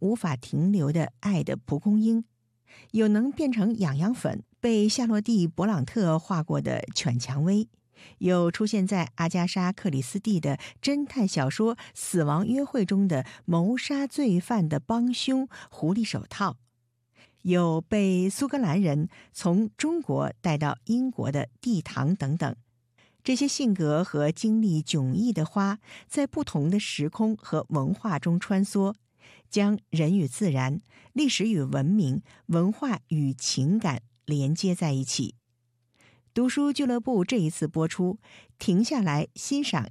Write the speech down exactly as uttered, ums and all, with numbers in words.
无法停留的爱的蒲公英，有能变成痒痒粉被夏洛蒂·勃朗特画过的犬蔷薇，有出现在阿加莎·克里斯蒂的侦探小说《死亡约会》中的谋杀罪犯的帮凶狐狸手套，有被苏格兰人从中国带到英国的地堂等等。这些性格和经历迥异的花，在不同的时空和文化中穿梭，将人与自然、历史与文明、文化与情感连接在一起。读书俱乐部这一次播出，停下来欣赏